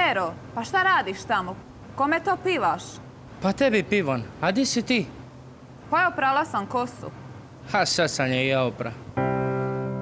Pero, pa šta radiš tamo? Kome to pivaš? Pa tebi pivan, a di si ti? Pa je oprala sam kosu. Ha, sad sam je i ja opra.